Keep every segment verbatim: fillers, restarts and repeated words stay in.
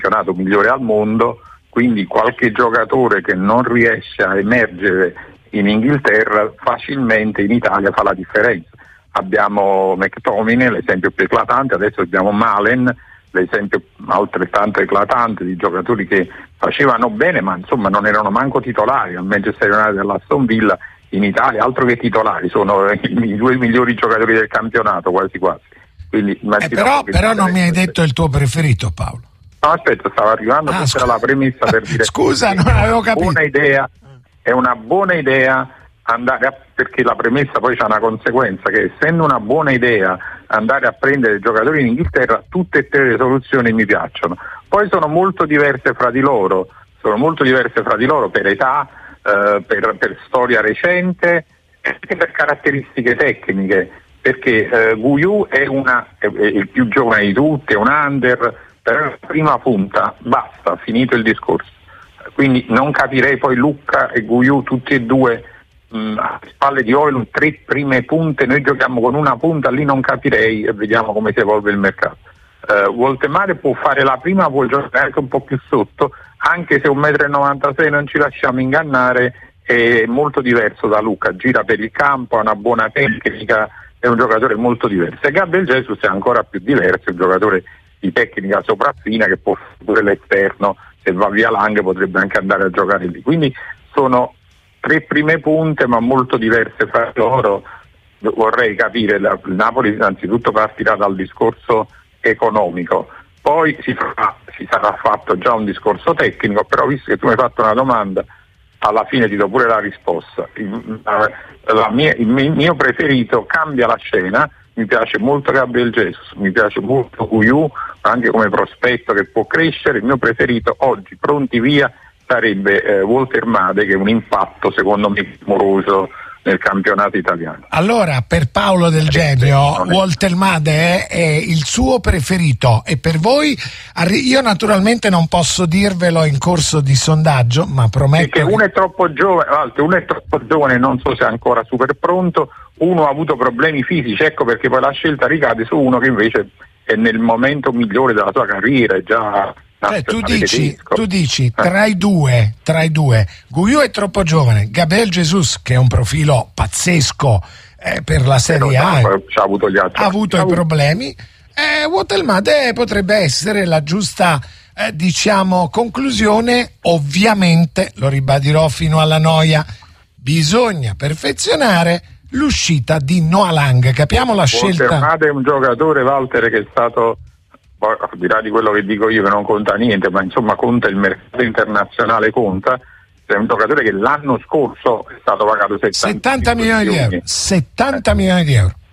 campionato migliore al mondo, quindi qualche giocatore che non riesce a emergere in Inghilterra facilmente in Italia fa la differenza. Abbiamo McTominay, l'esempio più eclatante, adesso abbiamo Malen, l'esempio altrettanto eclatante di giocatori che facevano bene ma insomma non erano manco titolari al Manchester United e all'Aston Villa. In Italia altro che titolari, sono i due migliori giocatori del campionato quasi quasi. Quindi, eh però però non mi hai detto il tuo preferito, Paolo. No, aspetta, stavo arrivando, ah, questa era la premessa per dire scusa, non avevo capito. Buona idea, è una buona idea andare a, perché la premessa poi c'ha una conseguenza, che essendo una buona idea andare a prendere giocatori in Inghilterra, tutte e tre le soluzioni mi piacciono. Poi sono molto diverse fra di loro, sono molto diverse fra di loro per età, eh, per, per storia recente e anche per caratteristiche tecniche, perché eh, Guiu è, una, è, è il più giovane di tutti, è un under, però la prima punta, basta, finito il discorso. Quindi non capirei poi Lucca e Guiu tutti e due mh, a spalle di Højlund, tre prime punte, noi giochiamo con una punta, lì non capirei e vediamo come si evolve il mercato. Uh, Woltemade può fare la prima, può giocare anche un po' più sotto, anche se un metro e novantasei non ci lasciamo ingannare, è molto diverso da Lucca, gira per il campo, ha una buona tecnica, è un giocatore molto diverso. E Gabriel Jesus è ancora più diverso, è un giocatore di tecnica sopraffina che può fare pure l'esterno, se va via Lang potrebbe anche andare a giocare lì. Quindi sono tre prime punte ma molto diverse fra loro. Vorrei capire, la, il Napoli innanzitutto partirà dal discorso economico, poi si, farà, si sarà fatto già un discorso tecnico, però visto che tu mi hai fatto una domanda, alla fine ti do pure la risposta. Il, la mia, il mio preferito cambia la scena, mi piace molto Gabriel Jesus, mi piace molto Guiu, anche come prospetto che può crescere. Il mio preferito oggi, pronti via, sarebbe eh, Woltemade, che è un impatto secondo me moroso nel campionato italiano. Allora, per Paolo Del Genio, Woltemade è, è il suo preferito, e per voi? Io naturalmente non posso dirvelo in corso di sondaggio, ma prometto perché che... uno è troppo giovane, uno è troppo giovane, non so se è ancora super pronto, uno ha avuto problemi fisici, ecco perché poi la scelta ricade su uno che invece è nel momento migliore della sua carriera, è già... Cioè, tu dici, tu dici tra i due, tra i due, Guiu è troppo giovane, Gabriel Jesus, che è un profilo pazzesco eh, per la Serie A, ha avuto, gli altri. ha avuto i problemi, eh, Woltemade potrebbe essere la giusta eh, diciamo conclusione. Ovviamente, lo ribadirò fino alla noia, bisogna perfezionare l'uscita di Noah Lang. Capiamo la scelta. Woltemade è un giocatore, Walter, che è stato, al di là di quello che dico io che non conta niente, ma insomma conta il mercato internazionale, conta. È un giocatore che l'anno scorso è stato pagato settanta milioni di euro. settanta milioni di euro.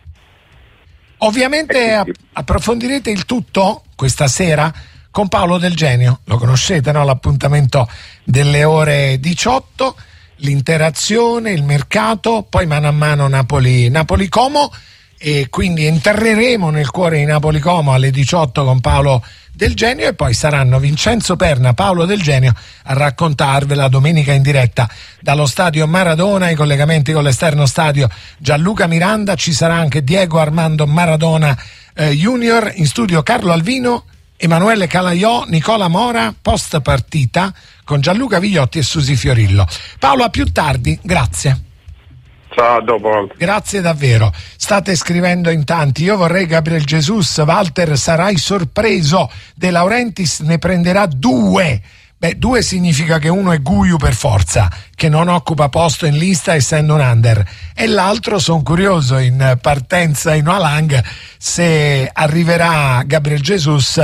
Ovviamente app- approfondirete il tutto questa sera con Paolo Del Genio, lo conoscete, no? L'appuntamento delle ore diciotto, l'interazione, il mercato, poi mano a mano Napoli Napoli Como. E quindi entreremo nel cuore di Napoli Como alle diciotto con Paolo Del Genio, e poi saranno Vincenzo Perna, Paolo Del Genio a raccontarvela domenica in diretta dallo stadio Maradona, i collegamenti con l'esterno stadio Gianluca Miranda. Ci sarà anche Diego Armando Maradona eh, Junior, in studio Carlo Alvino, Emanuele Calaiò, Nicola Mora, post partita con Gianluca Vigliotti e Susi Fiorillo. Paolo, a più tardi, grazie. Ciao, dopo. Grazie davvero. State scrivendo in tanti. Io vorrei Gabriel Jesus. Walter, sarai sorpreso. De Laurentiis ne prenderà due. Beh, due significa che uno è Guiu per forza, che non occupa posto in lista essendo un under, e l'altro, sono curioso in partenza in Noah Lang se arriverà Gabriel Jesus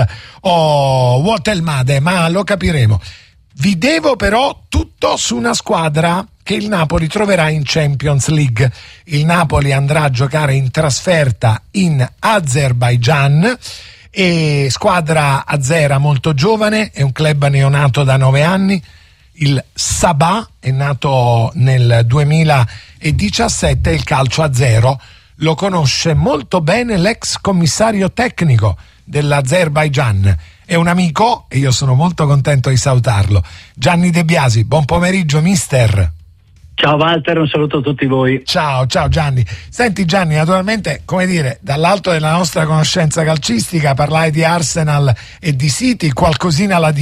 o Woltemade, ma lo capiremo. Vi devo però tutto su una squadra che il Napoli troverà in Champions League. Il Napoli andrà a giocare in trasferta in Azerbaigian, e squadra azera molto giovane, è un club neonato da nove anni, il Sabah, è nato nel duemiladiciassette, il calcio azero lo conosce molto bene l'ex commissario tecnico dell'Azerbaigian, è un amico e io sono molto contento di salutarlo. Gianni De Biasi, buon pomeriggio mister. Ciao Walter, un saluto a tutti voi. Ciao, ciao Gianni. Senti Gianni, naturalmente, come dire, dall'alto della nostra conoscenza calcistica parlare di Arsenal e di City, qualcosina la